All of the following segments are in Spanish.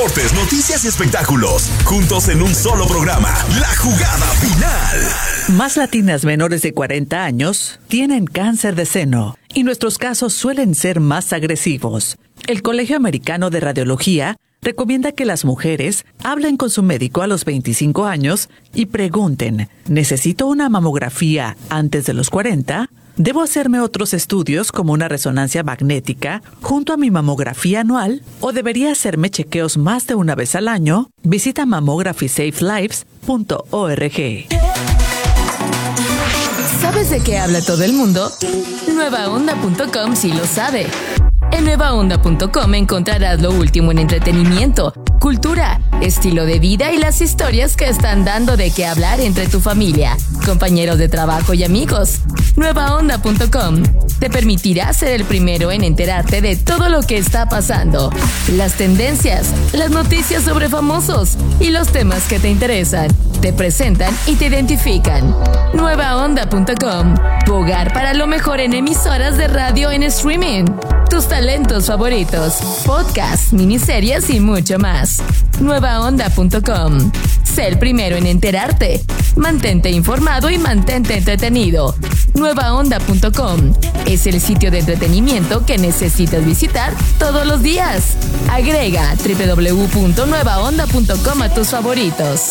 deportes, noticias y espectáculos, juntos en un solo programa. La Jugada Final. Más latinas menores de 40 años tienen cáncer de seno y nuestros casos suelen ser más agresivos. El Colegio Americano de Radiología recomienda que las mujeres hablen con su médico a los 25 años y pregunten, ¿necesito una mamografía antes de los 40? ¿Debo hacerme otros estudios como una resonancia magnética junto a mi mamografía anual? ¿O debería hacerme chequeos más de una vez al año? Visita mammographySafeLives.org. ¿Sabes de qué habla todo el mundo? Nuevaonda.com sí lo sabe. En nuevaonda.com encontrarás lo último en entretenimiento, cultura, estilo de vida y las historias que están dando de qué hablar entre tu familia, compañeros de trabajo y amigos. Nuevaonda.com te permitirá ser el primero en enterarte de todo lo que está pasando, las tendencias, las noticias sobre famosos y los temas que te interesan. Te presentan y te identifican. Nuevaonda.com, tu hogar para lo mejor en emisoras de radio en streaming, tus talentos favoritos, podcasts, miniseries y mucho más. Nuevaonda.com. Sé el primero en enterarte. Mantente informado y mantente entretenido. Nuevaonda.com es el sitio de entretenimiento que necesitas visitar todos los días. Agrega www.nuevaonda.com a tus favoritos.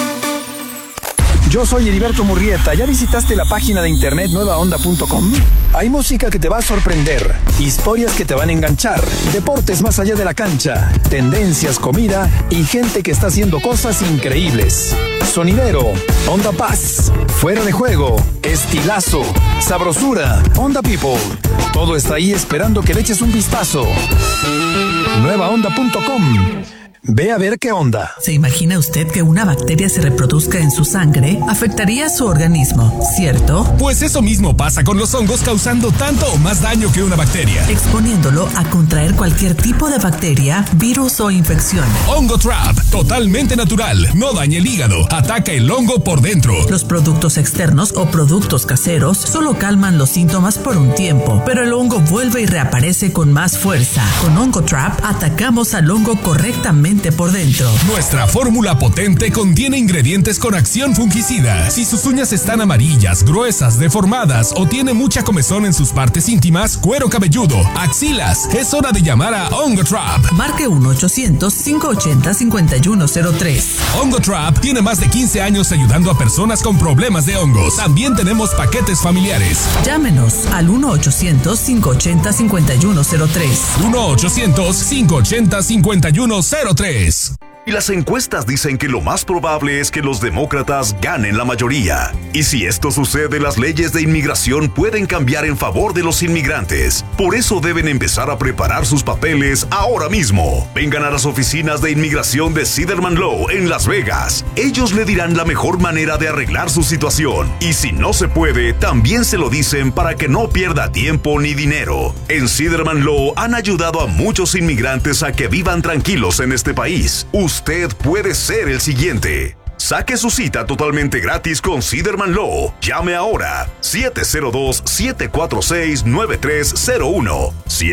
Yo soy Heriberto Murrieta. ¿Ya visitaste la página de internet nuevaonda.com? Hay música que te va a sorprender, historias que te van a enganchar, deportes más allá de la cancha, tendencias, comida y gente que está haciendo cosas increíbles. Sonidero, Onda Paz, fuera de juego, estilazo, sabrosura, Onda People. Todo está ahí esperando que le eches un vistazo. Nuevaonda.com. Ve a ver qué onda. ¿Se imagina usted que una bacteria se reproduzca en su sangre? Afectaría su organismo, ¿cierto? Pues eso mismo pasa con los hongos, causando tanto o más daño que una bacteria, exponiéndolo a contraer cualquier tipo de bacteria, virus o infección. Hongo Trap, totalmente natural, no daña el hígado, ataca el hongo por dentro. Los productos externos o productos caseros solo calman los síntomas por un tiempo, pero el hongo vuelve y reaparece con más fuerza. Con Hongo Trap atacamos al hongo correctamente por dentro. Nuestra fórmula potente contiene ingredientes con acción fungicida. Si sus uñas están amarillas, gruesas, deformadas o tiene mucha comezón en sus partes íntimas, cuero cabelludo, axilas, es hora de llamar a Hongo Trap. Marque 1-800-580-5103. Hongo Trap tiene más de 15 años ayudando a personas con problemas de hongos. También tenemos paquetes familiares. Llámenos al 1-800-580-5103. 1-800-580-5103. Y las encuestas dicen que lo más probable es que los demócratas ganen la mayoría. Y si esto sucede, las leyes de inmigración pueden cambiar en favor de los inmigrantes. Por eso deben empezar a preparar sus papeles ahora mismo. Vengan a las oficinas de inmigración de Siderman Law en Las Vegas. Ellos le dirán la mejor manera de arreglar su situación. Y si no se puede, también se lo dicen para que no pierda tiempo ni dinero. En Siderman Law han ayudado a muchos inmigrantes a que vivan tranquilos en este país. Usted puede ser el siguiente. Saque su cita totalmente gratis con Siderman Law. Llame ahora. 702-746-9301.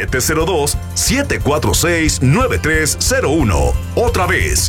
702-746-9301. Otra vez.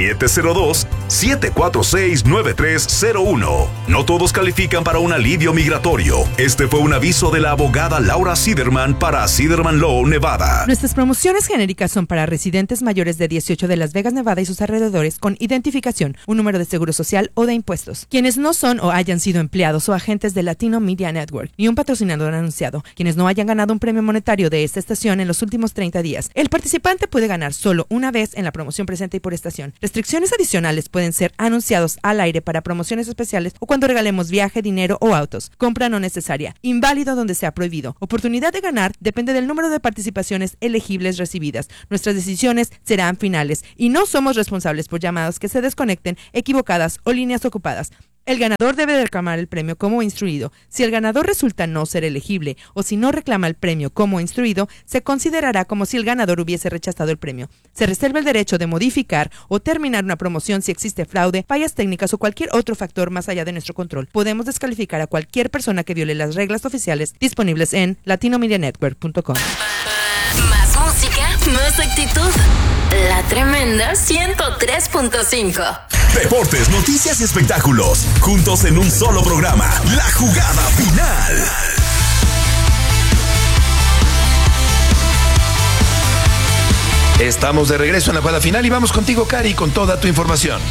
702-746-9301. No todos califican para un alivio migratorio. Este fue un aviso de la abogada Laura Siderman para Siderman Law, Nevada. Nuestras promociones genéricas son para residentes mayores de 18 de Las Vegas, Nevada y sus alrededores con identificación, un número de seguro social o de impuestos. Quienes no son o hayan sido empleados o agentes de Latino Media Network, ni un patrocinador anunciado. Quienes no hayan ganado un premio monetario de esta estación en los últimos 30 días. El participante puede ganar solo una vez en la promoción presente y por estación. Restricciones adicionales pueden ser anunciados al aire para promociones especiales o cuando regalemos viaje, dinero o autos. Compra no necesaria. Inválido donde sea prohibido. Oportunidad de ganar depende del número de participaciones elegibles recibidas. Nuestras decisiones serán finales y no somos responsables por llamadas que se desconecten, equivocadas o líneas ocupadas. El ganador debe de reclamar el premio como instruido. Si el ganador resulta no ser elegible o si no reclama el premio como instruido, se considerará como si el ganador hubiese rechazado el premio. Se reserva el derecho de modificar o terminar una promoción si existe fraude, fallas técnicas o cualquier otro factor más allá de nuestro control. Podemos descalificar a cualquier persona que viole las reglas oficiales disponibles en latinomedianetwork.com. Más música, más actitud. La tremenda 103.5. Deportes, noticias y espectáculos, juntos en un solo programa. La Jugada Final. Estamos de regreso en la jugada final y vamos contigo, Cari, con toda tu información.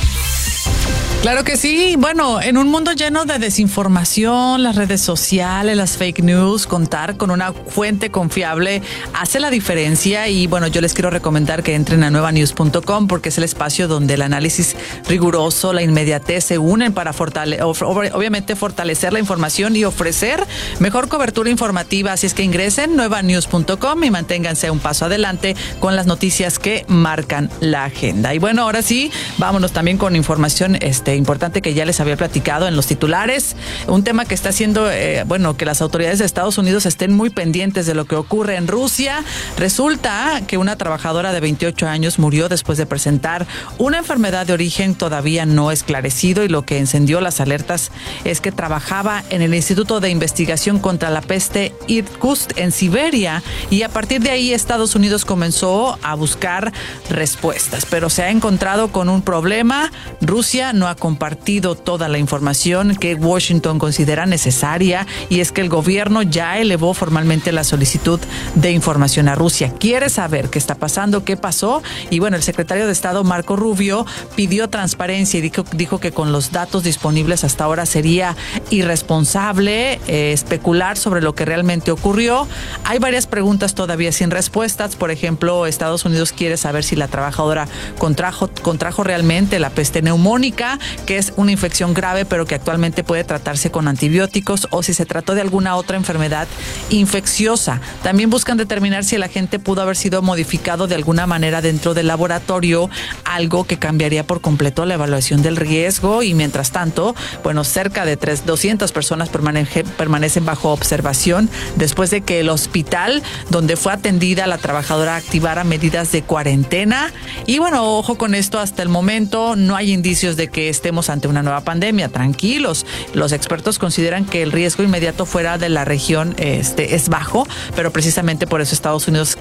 Claro que sí. Bueno, en un mundo lleno de desinformación, las redes sociales, las fake news, contar con una fuente confiable hace la diferencia. Y bueno, yo les quiero recomendar que entren a nuevanews.com porque es el espacio donde el análisis riguroso, la inmediatez se unen para obviamente fortalecer la información y ofrecer mejor cobertura informativa. Así es que ingresen nuevanews.com y manténganse un paso adelante con las noticias que marcan la agenda. Y bueno, ahora sí, vámonos también con información importante que ya les había platicado en los titulares, un tema que está haciendo, que las autoridades de Estados Unidos estén muy pendientes de lo que ocurre en Rusia. Resulta que una trabajadora de 28 años murió después de presentar una enfermedad de origen todavía no esclarecido, y lo que encendió las alertas es que trabajaba en el Instituto de Investigación contra la Peste Irkutsk en Siberia, y a partir de ahí Estados Unidos comenzó a buscar respuestas, pero se ha encontrado con un problema. Rusia no ha compartido toda la información que Washington considera necesaria, y es que el gobierno ya elevó formalmente la solicitud de información a Rusia. Quiere saber qué está pasando, qué pasó, y bueno, el secretario de Estado Marco Rubio pidió transparencia y dijo que con los datos disponibles hasta ahora sería irresponsable especular sobre lo que realmente ocurrió. Hay varias preguntas todavía sin respuestas. Por ejemplo, Estados Unidos quiere saber si la trabajadora contrajo realmente la peste neumónica, que es una infección grave pero que actualmente puede tratarse con antibióticos, o si se trató de alguna otra enfermedad infecciosa. También buscan determinar si el agente pudo haber sido modificado de alguna manera dentro del laboratorio, algo que cambiaría por completo la evaluación del riesgo. Y mientras tanto, bueno, cerca de 200 personas permanecen bajo observación después de que el hospital donde fue atendida la trabajadora activara medidas de cuarentena. Y bueno, ojo con esto, hasta el momento no hay indicios de que estemos ante una nueva pandemia. Tranquilos, los expertos consideran que el riesgo inmediato fuera de la región es bajo, pero precisamente por eso Estados Unidos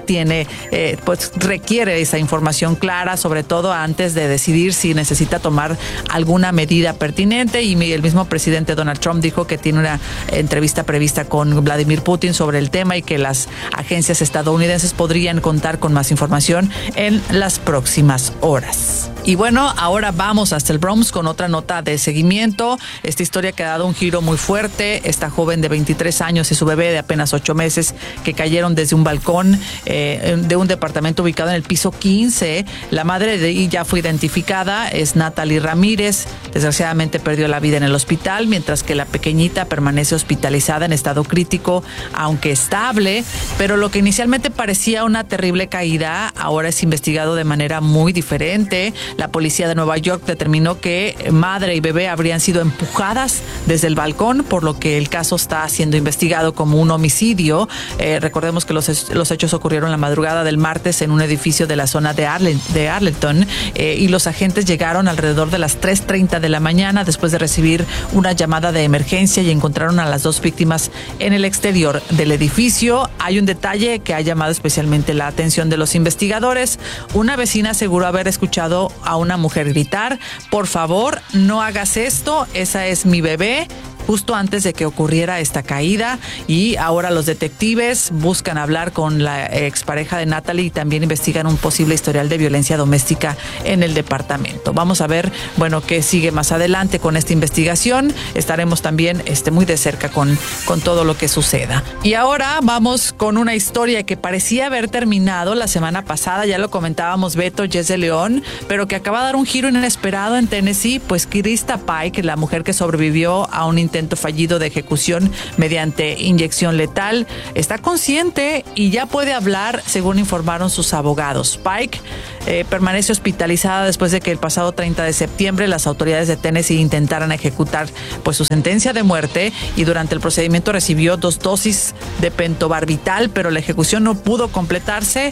requiere esa información clara, sobre todo antes de decidir si necesita tomar alguna medida pertinente. Y el mismo presidente Donald Trump dijo que tiene una entrevista prevista con Vladimir Putin sobre el tema y que las agencias estadounidenses podrían contar con más información en las próximas horas. Y bueno, ahora vamos hasta el Bronx con otra nota de seguimiento. Esta historia que ha dado un giro muy fuerte. Esta joven de 23 años y su bebé de apenas 8 meses que cayeron desde un balcón de un departamento ubicado en el piso 15. La madre de ella ya fue identificada, es Natalie Ramírez. Desgraciadamente perdió la vida en el hospital, mientras que la pequeñita permanece hospitalizada en estado crítico, aunque estable. Pero lo que inicialmente parecía una terrible caída, ahora es investigado de manera muy diferente. La policía de Nueva York determinó que madre y bebé habrían sido empujadas desde el balcón, por lo que el caso está siendo investigado como un homicidio. Recordemos que los hechos ocurrieron la madrugada del martes en un edificio de la zona de Arlington, y los agentes llegaron alrededor de las 3:30 de la mañana después de recibir una llamada de emergencia y encontraron a las dos víctimas en el exterior del edificio. Hay un detalle que ha llamado especialmente la atención de los investigadores. Una vecina aseguró haber escuchado a una mujer gritar: "Por favor, no hagas esto, esa es mi bebé", justo antes de que ocurriera esta caída. Y ahora los detectives buscan hablar con la expareja de Natalie y también investigan un posible historial de violencia doméstica en el departamento. Vamos a ver, bueno, qué sigue más adelante con esta investigación. Estaremos también muy de cerca con todo lo que suceda. Y ahora vamos con una historia que parecía haber terminado la semana pasada, ya lo comentábamos Beto, Jess de León, pero que acaba de dar un giro inesperado en Tennessee, pues Krista Pike, la mujer que sobrevivió a un intento fallido de ejecución mediante inyección letal, está consciente y ya puede hablar, según informaron sus abogados. Pike permanece hospitalizada después de que el pasado 30 de septiembre las autoridades de Tennessee intentaran ejecutar pues su sentencia de muerte, y durante el procedimiento recibió 2 dosis de pentobarbital, pero la ejecución no pudo completarse.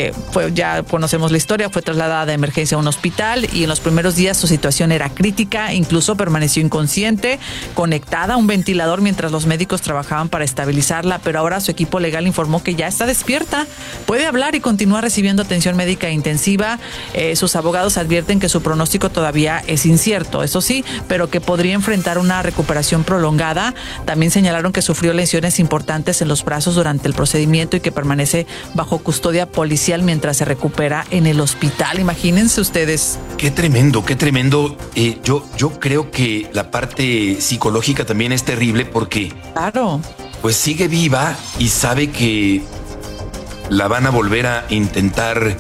Ya conocemos la historia, fue trasladada de emergencia a un hospital y en los primeros días su situación era crítica, incluso permaneció inconsciente, conectada conectada a un ventilador mientras los médicos trabajaban para estabilizarla, pero ahora su equipo legal informó que ya está despierta, puede hablar y continúa recibiendo atención médica intensiva. Sus abogados advierten que su pronóstico todavía es incierto, eso sí, pero que podría enfrentar una recuperación prolongada. También señalaron que sufrió lesiones importantes en los brazos durante el procedimiento y que permanece bajo custodia policial mientras se recupera en el hospital. Imagínense ustedes. Qué tremendo, qué tremendo. Yo creo que la parte psicológica también es terrible porque... Claro. Pues sigue viva y sabe que la van a volver a intentar...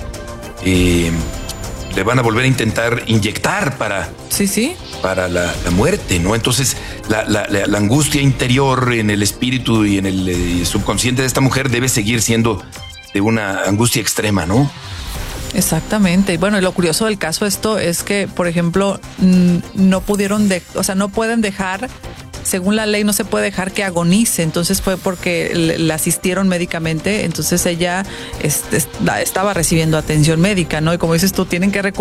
le van a volver a intentar inyectar para... Sí. Para la muerte, ¿no? Entonces, la angustia interior en el espíritu y en el subconsciente de esta mujer debe seguir siendo de una angustia extrema, ¿no? Exactamente. Y bueno, y lo curioso del caso esto es que, por ejemplo, no pueden dejar, según la ley, no se puede dejar que agonice. Entonces fue porque la asistieron médicamente. Entonces ella estaba recibiendo atención médica, ¿no? Y como dices tú, tiene que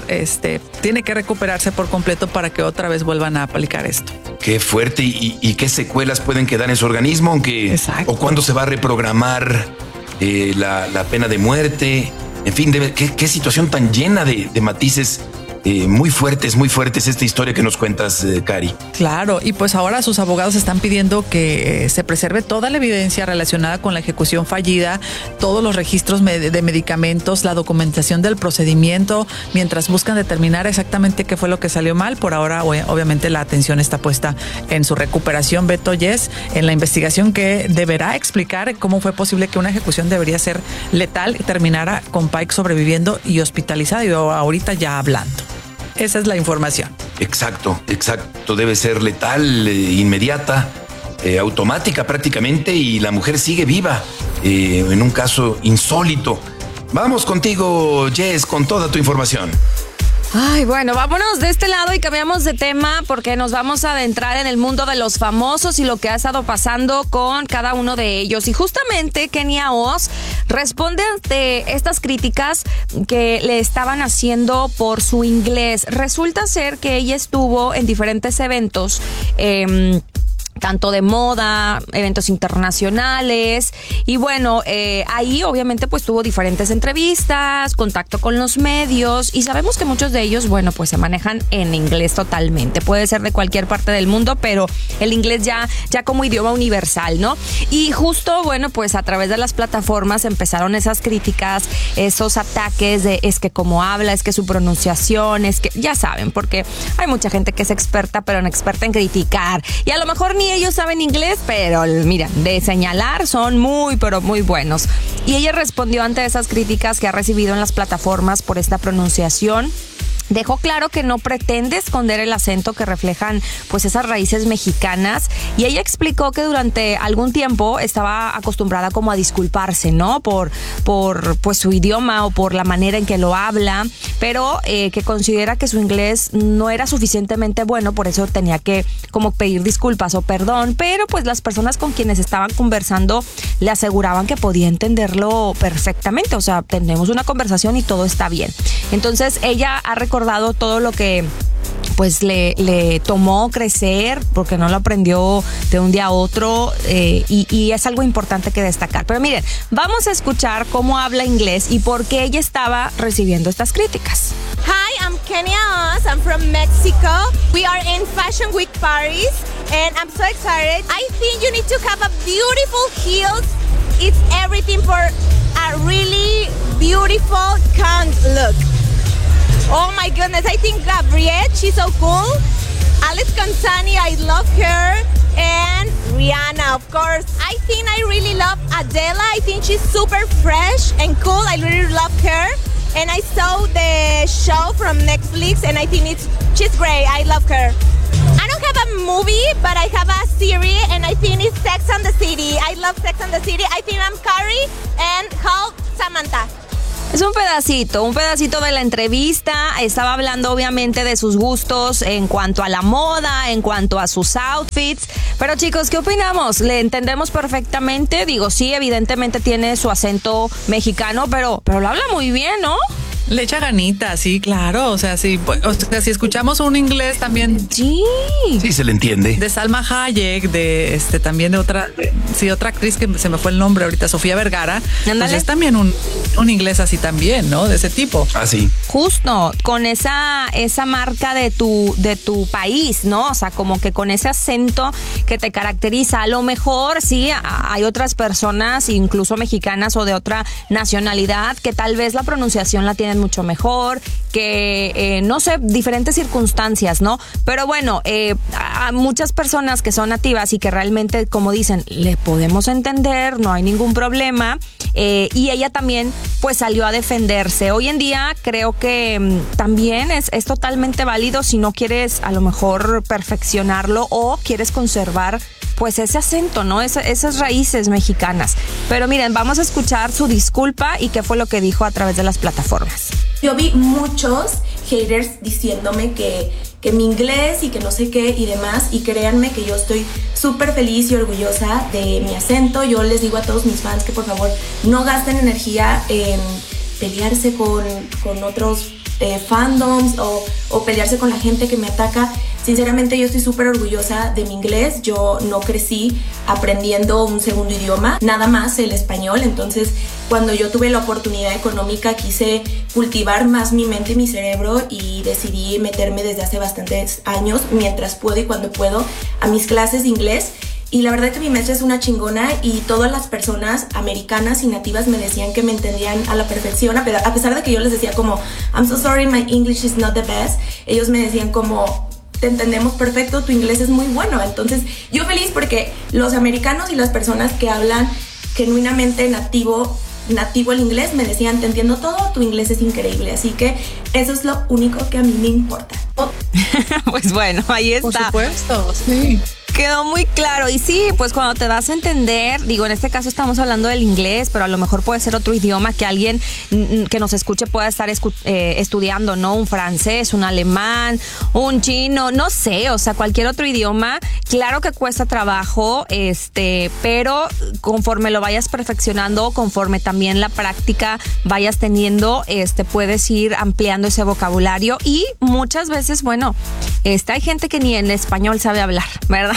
recuperarse por completo para que otra vez vuelvan a aplicar esto. Qué fuerte y qué secuelas pueden quedar en su organismo, aunque... Exacto. O cuándo se va a reprogramar la pena de muerte. En fin, qué situación tan llena de matices. Muy fuertes esta historia que nos cuentas, Cari. Claro, y pues ahora sus abogados están pidiendo que se preserve toda la evidencia relacionada con la ejecución fallida, todos los registros de medicamentos, la documentación del procedimiento, mientras buscan determinar exactamente qué fue lo que salió mal. Por ahora, obviamente, la atención está puesta en su recuperación, Beto Jess, en la investigación que deberá explicar cómo fue posible que una ejecución debería ser letal y terminara con Pike sobreviviendo y hospitalizado, y ahorita ya hablando. Esa es la información. Exacto. Debe ser letal, inmediata, automática prácticamente, y la mujer sigue viva en un caso insólito. Vamos contigo, Jess, con toda tu información. Ay, bueno, vámonos de este lado y cambiamos de tema porque nos vamos a adentrar en el mundo de los famosos y lo que ha estado pasando con cada uno de ellos. Y justamente Kenia Oz responde ante estas críticas que le estaban haciendo por su inglés. Resulta ser que ella estuvo en diferentes eventos, tanto de moda, eventos internacionales, y bueno, ahí obviamente pues tuvo diferentes entrevistas, contacto con los medios, y sabemos que muchos de ellos, bueno, pues se manejan en inglés totalmente. Puede ser de cualquier parte del mundo, pero el inglés ya como idioma universal, ¿no? Y justo, bueno, pues a través de las plataformas empezaron esas críticas, esos ataques de es que cómo habla, es que su pronunciación, es que ya saben, porque hay mucha gente que es experta, pero no experta en criticar, y a lo mejor ni ellos saben inglés, pero mira, de señalar son muy, pero muy buenos. Y ella respondió ante esas críticas que ha recibido en las plataformas por esta pronunciación. Dejó claro que no pretende esconder el acento que reflejan pues esas raíces mexicanas, y ella explicó que durante algún tiempo estaba acostumbrada como a disculparse, ¿no? Por pues su idioma o por la manera en que lo habla, pero que considera que su inglés no era suficientemente bueno, por eso tenía que como pedir disculpas o perdón, pero pues las personas con quienes estaban conversando le aseguraban que podía entenderlo perfectamente, o sea, tenemos una conversación y todo está bien. Entonces ella ha recordado todo lo que pues le tomó crecer, porque no lo aprendió de un día a otro, y es algo importante que destacar. Pero miren, vamos a escuchar cómo habla inglés y por qué ella estaba recibiendo estas críticas. Hi, I'm Kenia Oz. I'm from Mexico. We are in Fashion Week Paris, and I'm so excited. I think you need to have a beautiful heels. It's everything for a really beautiful calm look. Oh my goodness, I think Gabrielle, she's so cool. Alex Consani, I love her. And Rihanna, of course. I think I really love Adele. I think she's super fresh and cool. I really love her. And I saw the show from Netflix, and I think she's great. I love her. I don't have a movie, but I have a series, and I think it's Sex and the City. I love Sex and the City. I think I'm Carrie and Hulk Samantha. Es un pedacito de la entrevista. Estaba hablando obviamente de sus gustos en cuanto a la moda, en cuanto a sus outfits. Pero chicos, ¿qué opinamos? ¿Le entendemos perfectamente? Digo, sí, evidentemente tiene su acento mexicano, pero lo habla muy bien, ¿no? Le echa ganitas, sí, claro. O sea, si escuchamos un inglés también. Sí. Sí, se le entiende. De Salma Hayek, de también de otra actriz que se me fue el nombre ahorita, Sofía Vergara. Pues es también un inglés así también, ¿no? De ese tipo. Así. Justo, con esa marca de tu país, ¿no? O sea, como que con ese acento que te caracteriza. A lo mejor sí hay otras personas, incluso mexicanas o de otra nacionalidad, que tal vez la pronunciación la tienen mucho mejor, que no sé, diferentes circunstancias, ¿no? Pero bueno, a muchas personas que son nativas y que realmente, como dicen, le podemos entender, no hay ningún problema, y ella también pues salió a defenderse. Hoy en día creo que también es totalmente válido si no quieres a lo mejor perfeccionarlo o quieres conservar pues ese acento, ¿no? Esas raíces mexicanas. Pero miren, vamos a escuchar su disculpa y qué fue lo que dijo a través de las plataformas. Yo vi muchos haters diciéndome que mi inglés y que no sé qué y demás, y créanme que yo estoy súper feliz y orgullosa de mi acento. Yo les digo a todos mis fans que por favor no gasten energía en pelearse con otros fandoms o pelearse con la gente que me ataca. Sinceramente yo estoy súper orgullosa de mi inglés. Yo no crecí aprendiendo un segundo idioma, nada más el español. Entonces cuando yo tuve la oportunidad económica quise cultivar más mi mente y mi cerebro y decidí meterme desde hace bastantes años, mientras puedo y cuando puedo, a mis clases de inglés. Y la verdad que mi maestra es una chingona y todas las personas americanas y nativas me decían que me entendían a la perfección, a pesar de que yo les decía como I'm so sorry, my English is not the best. Ellos me decían como te entendemos perfecto, tu inglés es muy bueno. Entonces yo feliz porque los americanos y las personas que hablan genuinamente nativo el inglés me decían te entiendo todo, tu inglés es increíble. Así que eso es lo único que a mí me importa. Pues bueno, ahí está. Por supuesto, sí. Quedó muy claro. Y sí, pues cuando te das a entender, digo, en este caso estamos hablando del inglés, pero a lo mejor puede ser otro idioma que alguien que nos escuche pueda estar estudiando, ¿no? Un francés, un alemán, un chino, no sé, o sea, cualquier otro idioma. Claro que cuesta trabajo, pero conforme lo vayas perfeccionando, conforme también la práctica vayas teniendo, puedes ir ampliando ese vocabulario. Y muchas veces, bueno, hay gente que ni en español sabe hablar, ¿verdad?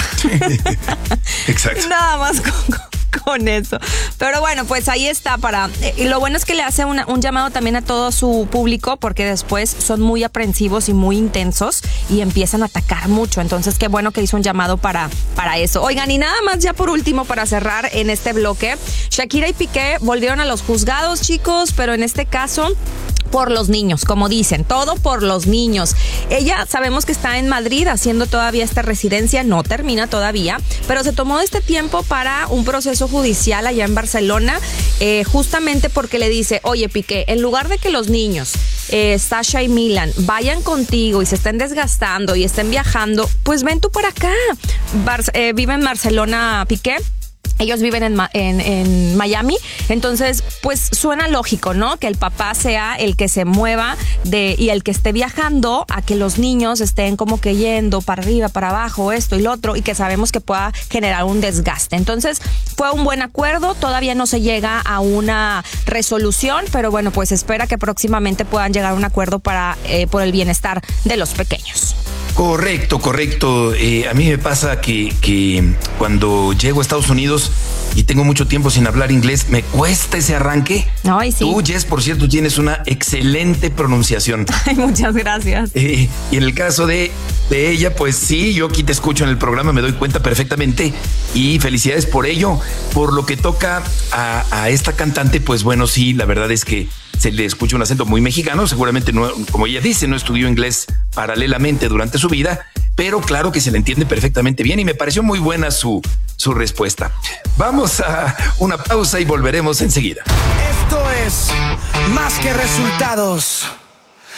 Exacto. Nada más con eso. Pero bueno, pues ahí está. Y lo bueno es que le hace un llamado también a todo su público, porque después son muy aprensivos y muy intensos y empiezan a atacar mucho. Entonces qué bueno que hizo un llamado para eso. Oigan, y nada más ya por último, para cerrar en este bloque, Shakira y Piqué volvieron a los juzgados, chicos, pero en este caso por los niños, como dicen, todo por los niños. Ella sabemos que está en Madrid haciendo todavía esta residencia, no termina todavía, pero se tomó este tiempo para un proceso judicial allá en Barcelona, justamente porque le dice, oye Piqué, en lugar de que los niños, Sasha y Milan, vayan contigo y se estén desgastando y estén viajando, pues ven tú para acá. Vive en Barcelona Piqué. Ellos viven en Miami, entonces pues suena lógico, ¿no? Que el papá sea el que se mueva y el que esté viajando, a que los niños estén como que yendo para arriba, para abajo, esto y lo otro, y que sabemos que pueda generar un desgaste. Entonces fue un buen acuerdo, todavía no se llega a una resolución, pero bueno, pues espera que próximamente puedan llegar a un acuerdo por el bienestar de los pequeños. Correcto. A mí me pasa que cuando llego a Estados Unidos y tengo mucho tiempo sin hablar inglés, me cuesta ese arranque. Ay, sí. Tú, Jess, por cierto, tienes una excelente pronunciación. Ay, muchas gracias. Y en el caso de ella, pues sí, yo aquí te escucho en el programa, me doy cuenta perfectamente y felicidades por ello. Por lo que toca a esta cantante, pues bueno, sí, la verdad es que se le escucha un acento muy mexicano. Seguramente, no, como ella dice, no estudió inglés paralelamente durante su vida, pero claro que se le entiende perfectamente bien y me pareció muy buena su respuesta. Vamos a una pausa y volveremos enseguida. Esto es Más que Resultados.